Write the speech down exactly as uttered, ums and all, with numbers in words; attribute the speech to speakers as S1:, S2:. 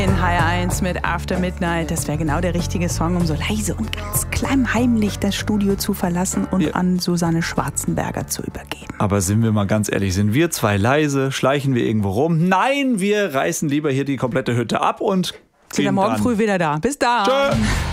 S1: In H R eins mit After Midnight. Das wäre genau der richtige Song, um so leise und ganz klammheimlich das Studio zu verlassen und ja. an Susanne Schwarzenberger zu übergeben.
S2: Aber sind wir mal ganz ehrlich, sind wir zwei leise? Schleichen wir irgendwo rum? Nein, wir reißen lieber hier die komplette Hütte ab und
S1: sind am Morgen
S2: dran.
S1: früh wieder da. Bis dann.
S2: Tschö.